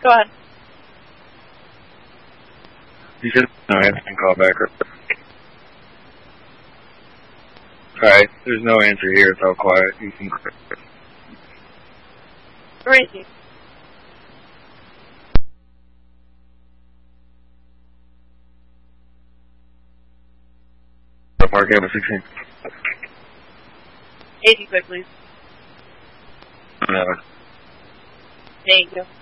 Go ahead. You said no answer and call back. Alright, there's no answer here. It's all quiet. You can... Where is he? Park Avenue 16. 80 quick, please. No. Thank you.